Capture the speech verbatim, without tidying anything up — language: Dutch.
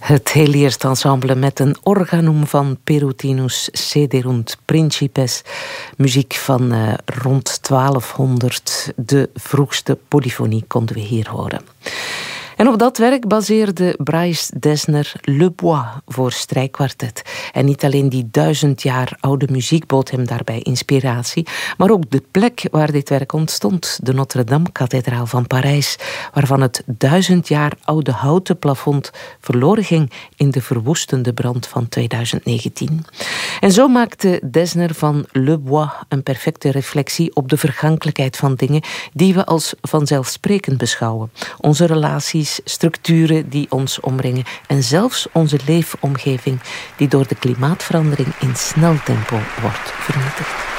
Het Hilliers ensemble met een organum van Perutinus Sederunt Principes. Muziek van uh, rond twaalfhonderd. De vroegste polyfonie konden we hier horen. En op dat werk baseerde Bryce Dessner Le Bois voor strijkkwartet. En niet alleen die duizend jaar oude muziek bood hem daarbij inspiratie, maar ook de plek waar dit werk ontstond, de Notre-Dame-kathedraal van Parijs, waarvan het duizend jaar oude houten plafond verloren ging in de verwoestende brand van tweeduizend negentien. En zo maakte Dessner van Le Bois een perfecte reflectie op de vergankelijkheid van dingen die we als vanzelfsprekend beschouwen. Onze relaties, structuren die ons omringen en zelfs onze leefomgeving die door de klimaatverandering in snel tempo wordt vernietigd.